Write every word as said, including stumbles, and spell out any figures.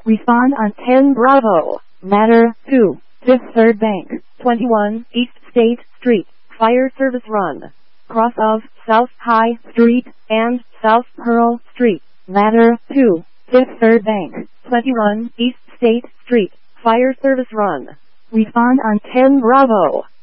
Respond on ten Bravo. Matter two. Fifth Third Bank, twenty-one East State Street, Fire Service Run. Cross of South High Street and South Pearl Street. Matter two. Fifth Third Bank, twenty-one East State Street, Fire Service Run. Respond on ten Bravo.